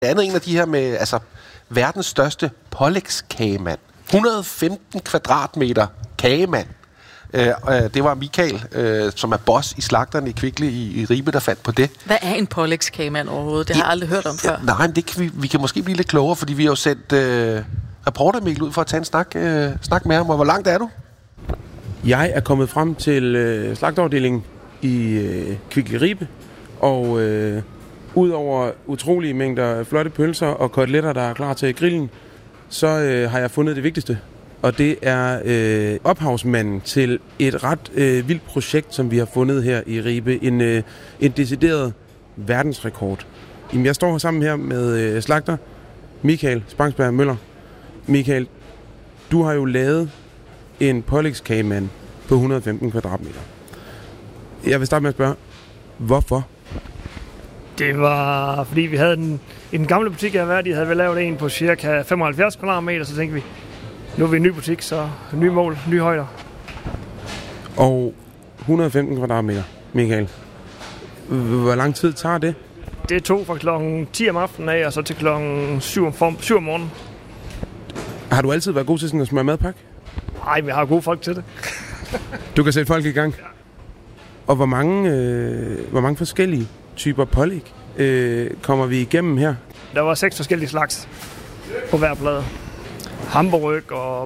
andet en af de her med verdens største pålægskagemand. 115 kvadratmeter kagemand. Det var Michael, som er boss i slagterne i Kvickly i Ribe, der fandt på det. Hvad er en pålægskagemand overhovedet? Det har jeg aldrig hørt om før. Nej, men vi kan måske blive lidt klogere, fordi vi har jo sendt reporter Mikkel ud for at tage en snak med ham. Og hvor langt er du? Jeg er kommet frem til slagterafdelingen i Kvickly Ribe, og udover utrolige mængder flotte pølser og koteletter, der er klar til grillen, så har jeg fundet det vigtigste. Og det er ophavsmanden til et ret vildt projekt, som vi har fundet her i Ribe. En decideret verdensrekord. Jamen, jeg står sammen her med slagter Michael Spangsberg Møller. Michael, du har jo lavet en pålægskagemand på 115 kvadratmeter. Jeg vil starte med at spørge, hvorfor? Det var, fordi vi havde i den gamle butik, jeg har været i, havde vi lavet en på cirka 75 kvadratmeter, så tænkte vi, nu er vi i en ny butik, så nye mål, nye højder. Og 115 kvadratmeter, Michael. Hvor lang tid tager det? Det tog fra klokken 10 om aftenen af, og så til klokken 7 om morgenen. Har du altid været god til sådan at smøre madpakke? Nej, vi har gode folk til det. Du kan sætte folk i gang? Ja. Og hvor mange forskellige typer pålæg kommer vi igennem her? Der var 6 forskellige slags på hver plade. Hamburg og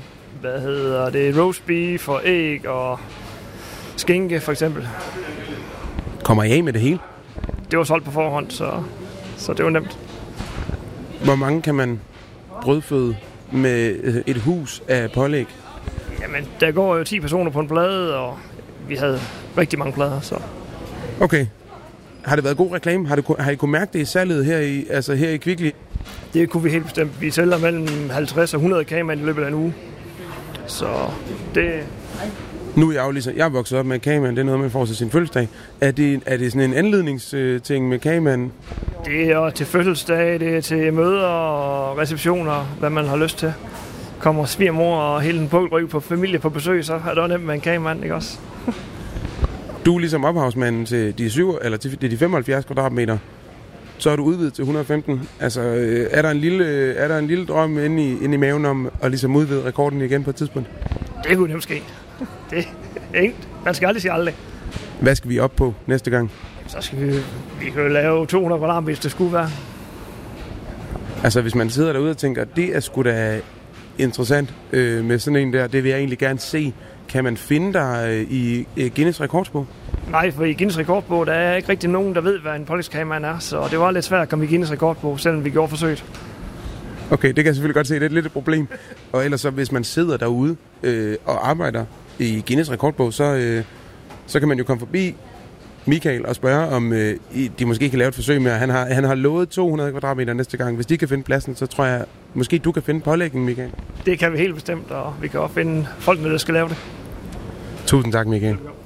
roast beef og æg og skinke for eksempel. Kommer I af med det hele? Det var solgt på forhånd, så det var nemt. Hvor mange kan man brødføde med et hus af pålæg? Jamen, der går jo 10 personer på en plade, og vi havde rigtig mange plader, så... Okay. Har det været god reklame? Har I kunnet mærke det i salget her i Kvickly? Det kunne vi helt bestemt. Vi sælger mellem 50 og 100 kagemand i løbet af en uge. Så det... Nu er jeg er vokset op med kagemand. Det er noget, man får til sin fødselsdag. Er det sådan en anledningsting med kagemand? Det er til fødselsdag, det er til møder og receptioner, hvad man har lyst til. Kommer svigermor og hele den påryg på familie på besøg, så er det også nemt med en kagemand, ikke også? Du er ligesom ophavsmanden til de 75 kvadratmeter. Så er du udvidet til 115. Altså, er der en lille drøm inde i maven om at ligesom udvide rekorden igen på et tidspunkt? Det kunne nemt ske. Det er ikke. Man skal aldrig sige aldrig. Hvad skal vi op på næste gang? Så skal vi kan jo lave 200 kvadratmeter, hvis det skulle være. Altså, hvis man sidder derude og tænker, det er sgu da interessant med sådan en der, det vil jeg egentlig gerne se. Kan man finde dig i Guinness Rekordsbog? Nej, for i Guinness Rekordbog, der er ikke rigtig nogen, der ved, hvad en pålægskagemand er, så det var lidt svært at komme i Guinness Rekordbog, selvom vi gjorde forsøget. Okay, det kan jeg selvfølgelig godt se, det er lidt et problem. Og ellers så, hvis man sidder derude og arbejder i Guinness Rekordbog, så kan man jo komme forbi Michael og spørge, om de måske kan lave et forsøg med, han har lovet 200 kvadratmeter næste gang. Hvis de kan finde pladsen, så tror jeg, måske du kan finde pålæggen, Michael. Det kan vi helt bestemt, og vi kan også finde folk, der skal lave det. Tusind tak, Michael.